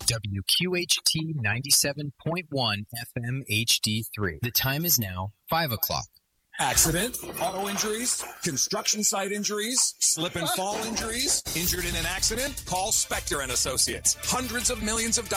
WQHT 97.1 FM HD3. The time is now 5 o'clock. Accident, auto injuries, construction site injuries, slip and fall injuries, injured in an accident? Call Spector and Associates. Hundreds of millions of dollars